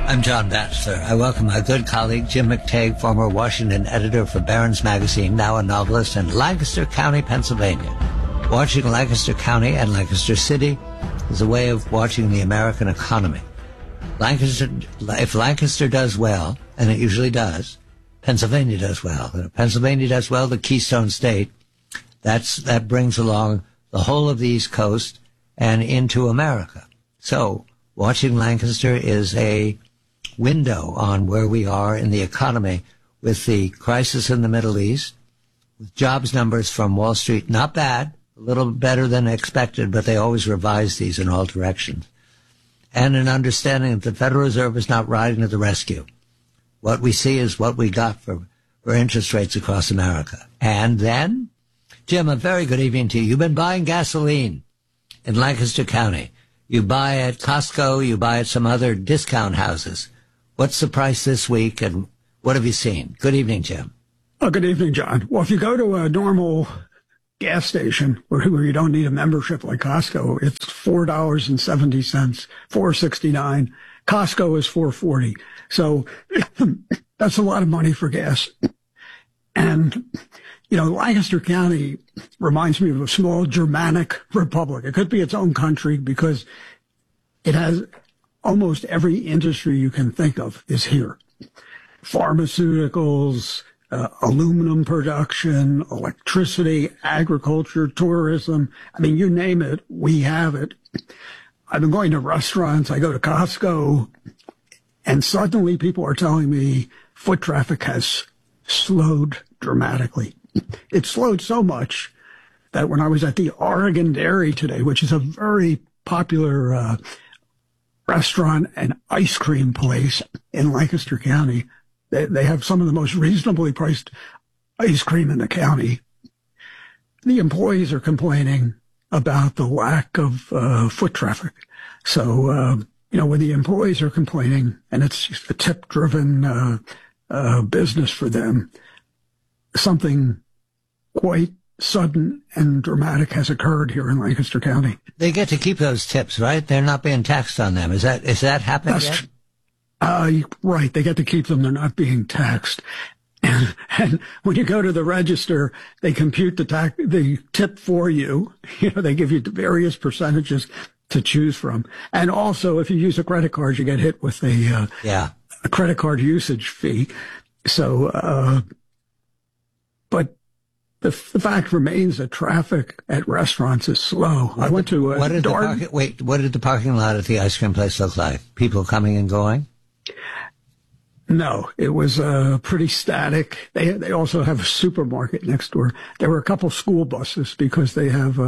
I'm John Batchelor. I welcome my good colleague Jim McTague, former Washington editor for Barron's Magazine, now a novelist in Lancaster County, Pennsylvania. Watching Lancaster County and Lancaster City is a way of watching the American economy. If Lancaster does well, and it usually does, Pennsylvania does well. If Pennsylvania does well, the Keystone State, that brings along the whole of the East Coast and into America. So watching Lancaster is a window on where we are in the economy with the crisis in the Middle East, with jobs numbers from Wall Street, not bad, a little better than expected, but they always revise these in all directions. And an understanding that the Federal Reserve is not riding to the rescue. What we see is what we got for interest rates across America. And then, Jim, a very good evening to you. You've been buying gasoline in Lancaster County. You buy at Costco, you buy at some other discount houses. What's the price this week, and what have you seen? Good evening, Jim. Oh, good evening, John. Well, if you go to a normal gas station where you don't need a membership like Costco, it's $4.70, $4.69. Costco is $4.40. So that's a lot of money for gas. And, Lancaster County reminds me of a small Germanic republic. It could be its own country because it has almost every industry you can think of is here. Pharmaceuticals, aluminum production, electricity, agriculture, tourism. I mean, you name it, we have it. I've been going to restaurants. I go to Costco, and suddenly people are telling me foot traffic has slowed dramatically. It slowed so much that when I was at the Oregon Dairy today, which is a very popular restaurant and ice cream place in Lancaster County, they have some of the most reasonably priced ice cream in the county. The employees are complaining about the lack of foot traffic. So, when the employees are complaining, and it's just a tip-driven business for them, something quite sudden and dramatic has occurred here in Lancaster County. They get to keep those tips, right? They're not being taxed on them. Is that happening yet? Right. They get to keep them. They're not being taxed. And when you go to the register, they compute the tip for you. They give you various percentages to choose from. And also, if you use a credit card, you get hit with a credit card usage fee. So, but the fact remains that traffic at restaurants is slow. I went to what did the parking lot at the ice cream place look like? People coming and going? No, it was pretty static. They also have a supermarket next door. There were a couple school buses because they have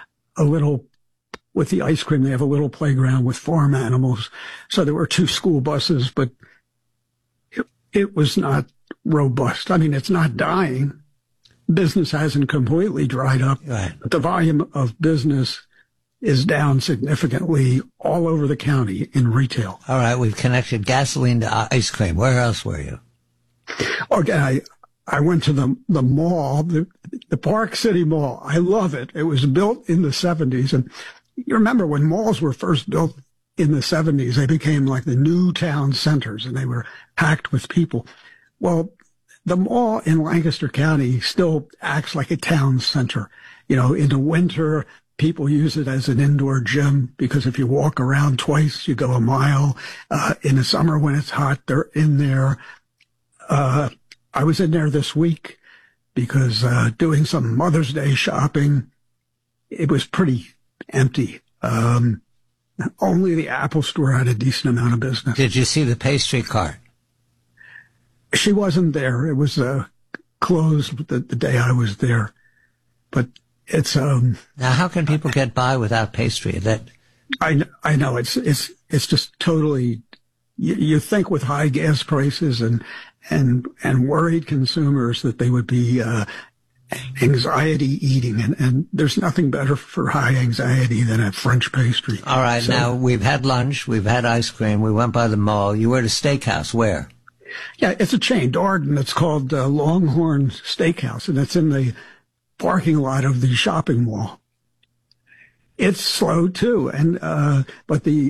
with the ice cream, they have a little playground with farm animals. So there were 2 school buses, but it was not robust. I mean, it's not dying. Business hasn't completely dried up. Right. But the volume of business is down significantly all over the county in retail. All right, we've connected gasoline to ice cream. Where else were you? Okay, I went to the mall, the Park City Mall. I love it. It was built in the 70s. And you remember when malls were first built in the 70s, they became like the new town centers, and they were packed with people. Well, the mall in Lancaster County still acts like a town center. In the winter, people use it as an indoor gym because if you walk around twice, you go a mile. In the summer when it's hot, they're in there. I was in there this week because doing some Mother's Day shopping, it was pretty empty. Only the Apple Store had a decent amount of business. Did you see the pastry cart? She wasn't there. It was closed the day I was there. But it's now, how can people get by without pastry? I know it's just totally. You think with high gas prices and worried consumers that they would be anxiety eating, and there's nothing better for high anxiety than a French pastry. All right, so, now we've had lunch, we've had ice cream, we went by the mall. You were at a steakhouse. Where? Yeah, it's a chain, Darden. It's called Longhorn Steakhouse, and it's in the parking lot of the shopping mall. It's slow too, and but the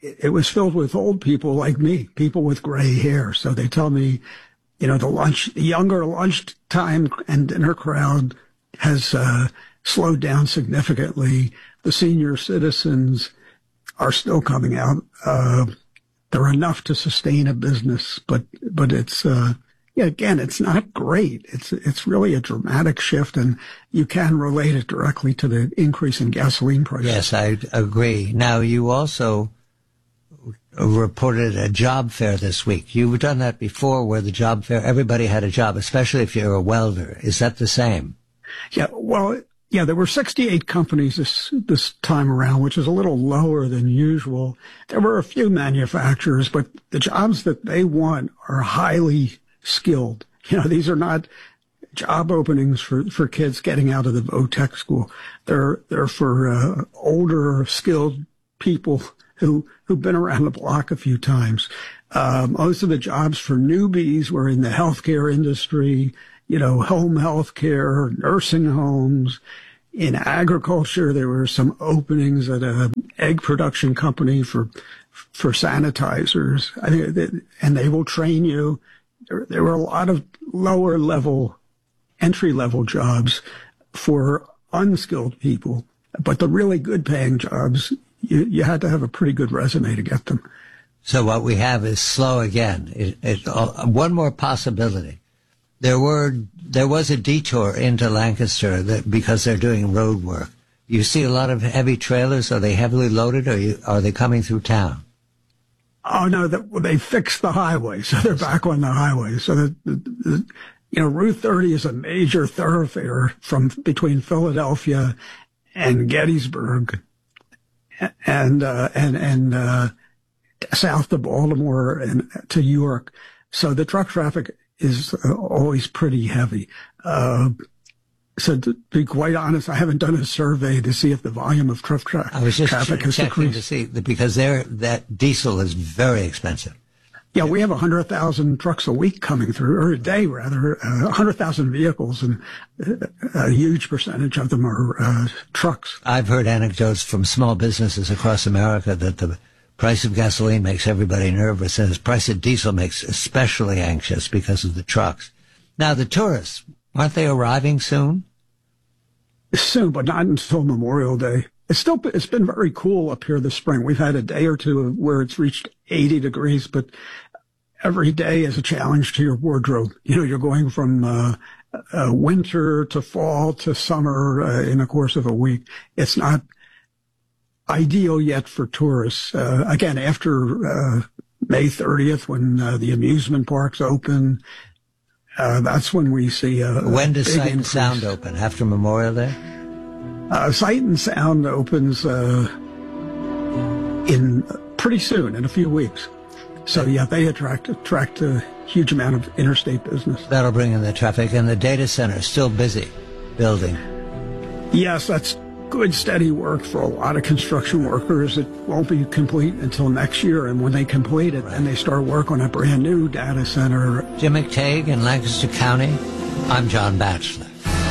it was filled with old people like me, people with gray hair. So they tell me, the younger lunchtime and dinner crowd has slowed down significantly. The senior citizens are still coming out. They're enough to sustain a business, but it's, again, it's not great. It's really a dramatic shift, and you can relate it directly to the increase in gasoline prices. Yes, I agree. Now, you also reported a job fair this week. You've done that before, where the job fair, everybody had a job, especially if you're a welder. Is that the same? Yeah, well, there were 68 companies this time around, which is a little lower than usual. There were a few manufacturers, but the jobs that they want are highly skilled. These are not job openings for kids getting out of the VOTEC school. They're for older, skilled people who've been around the block a few times. Most of the jobs for newbies were in the healthcare industry, home healthcare, nursing homes. In agriculture, there were some openings at an egg production company for sanitizers. And they will train you. There were a lot of lower level, entry level jobs for unskilled people, but the really good paying jobs, you had to have a pretty good resume to get them. So what we have is slow again. One more possibility. There was a detour into Lancaster because they're doing road work. You see a lot of heavy trailers. Are they heavily loaded, or are they coming through town? Oh no, they fixed the highway, so they're back on the highway. So Route 30 is a major thoroughfare from between Philadelphia and Gettysburg, and south to Baltimore and to York. So the truck traffic is always pretty heavy. So to be quite honest, I haven't done a survey to see if the volume of truck traffic has decreased. I was just checking to see, because that diesel is very expensive. Yeah, we have 100,000 trucks a week coming through, or a day rather, 100,000 vehicles, and a huge percentage of them are trucks. I've heard anecdotes from small businesses across America that the price of gasoline makes everybody nervous, and the price of diesel makes especially anxious because of the trucks. Now, the tourists, aren't they arriving soon? Soon, but not until Memorial Day. It's been very cool up here this spring. We've had a day or two where it's reached 80 degrees, but every day is a challenge to your wardrobe. You're going from winter to fall to summer in the course of a week. It's not ideal yet for tourists. Again, after May 30th, when the amusement parks open, that's when we see when does Sight and Sound open? After Memorial Day? Sight and Sound opens in pretty soon, in a few weeks. So yeah, they attract a huge amount of interstate business. That'll bring in the traffic, and the data center is still busy building. Yes, that's good, steady work for a lot of construction workers. It won't be complete until next year, and when they complete it, then they start work on a brand new data center. Jim McTague in Lancaster County. I'm John Batchelor.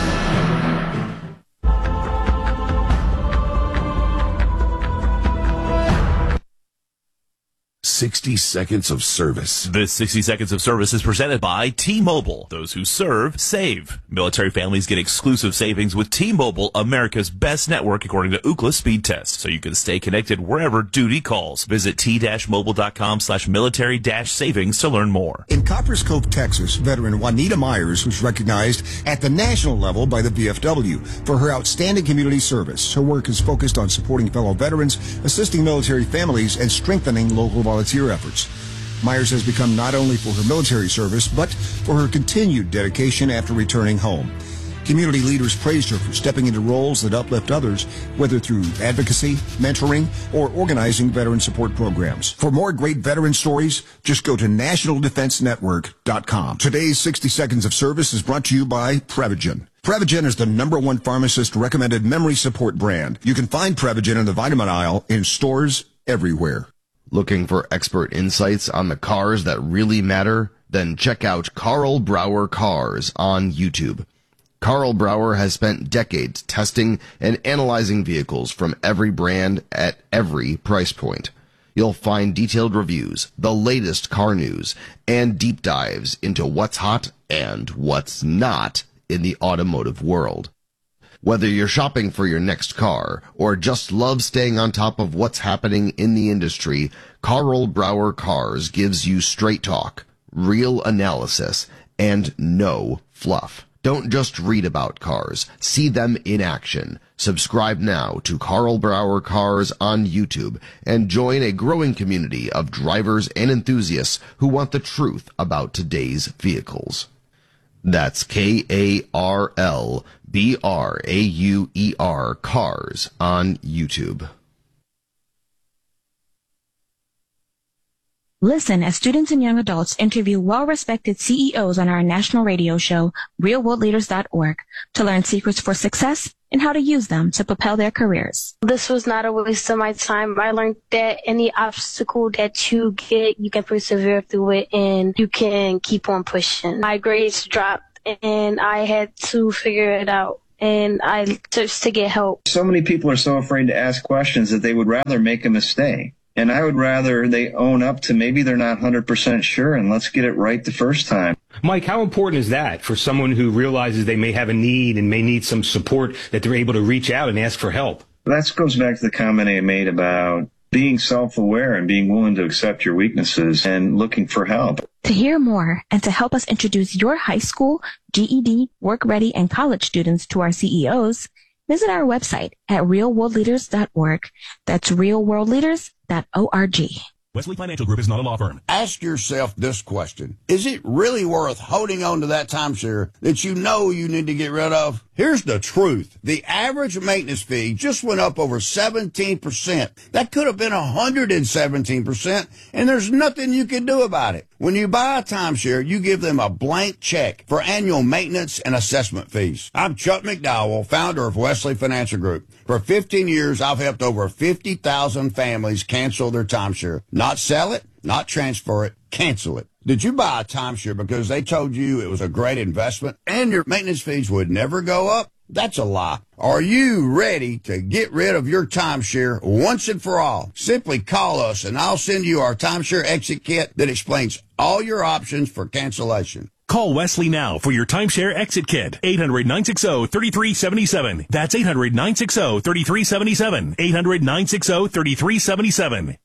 60 Seconds of Service. This 60 Seconds of Service is presented by T-Mobile. Those who serve, save. Military families get exclusive savings with T-Mobile, America's best network according to Ookla speed test, so you can stay connected wherever duty calls. Visit t-mobile.com/military-savings to learn more. In Copperas Cove, Texas, veteran Juanita Myers was recognized at the national level by the VFW for her outstanding community service. Her work is focused on supporting fellow veterans, assisting military families, and strengthening local volunteer efforts. Myers has become not only for her military service, but for her continued dedication after returning home. Community leaders praised her for stepping into roles that uplift others, whether through advocacy, mentoring, or organizing veteran support programs. For more great veteran stories, just go to nationaldefensenetwork.com. Today's 60 Seconds of Service is brought to you by Prevagen. Prevagen is the #1 pharmacist-recommended memory support brand. You can find Prevagen in the vitamin aisle in stores everywhere. Looking for expert insights on the cars that really matter? Then check out Carl Brower Cars on YouTube. Carl Brower has spent decades testing and analyzing vehicles from every brand at every price point. You'll find detailed reviews, the latest car news, and deep dives into what's hot and what's not in the automotive world. Whether you're shopping for your next car or just love staying on top of what's happening in the industry, Carl Brower Cars gives you straight talk, real analysis, and no fluff. Don't just read about cars. See them in action. Subscribe now to Carl Brower Cars on YouTube and join a growing community of drivers and enthusiasts who want the truth about today's vehicles. That's KarlBrauer Cars on YouTube. Listen as students and young adults interview well-respected CEOs on our national radio show, realworldleaders.org, to learn secrets for success and how to use them to propel their careers. This was not a waste of my time. I learned that any obstacle that you get, you can persevere through it and you can keep on pushing. My grades dropped and I had to figure it out. And I searched to get help. So many people are so afraid to ask questions that they would rather make a mistake. And I would rather they own up to maybe they're not 100% sure, and let's get it right the first time. Mike, how important is that for someone who realizes they may have a need and may need some support, that they're able to reach out and ask for help? That goes back to the comment I made about being self-aware and being willing to accept your weaknesses and looking for help. To hear more and to help us introduce your high school, GED, work-ready, and college students to our CEOs, visit our website at realworldleaders.org. That's realworldleaders.org. Wesley Financial Group is not a law firm. Ask yourself this question. Is it really worth holding on to that timeshare that you know you need to get rid of? Here's the truth. The average maintenance fee just went up over 17%. That could have been 117%, and there's nothing you can do about it. When you buy a timeshare, you give them a blank check for annual maintenance and assessment fees. I'm Chuck McDowell, founder of Wesley Financial Group. For 15 years, I've helped over 50,000 families cancel their timeshare. Not sell it, not transfer it, cancel it. Did you buy a timeshare because they told you it was a great investment and your maintenance fees would never go up? That's a lie. Are you ready to get rid of your timeshare once and for all? Simply call us and I'll send you our timeshare exit kit that explains all your options for cancellation. Call Wesley now for your timeshare exit kit. 800-960-3377. That's 800-960-3377. 800-960-3377.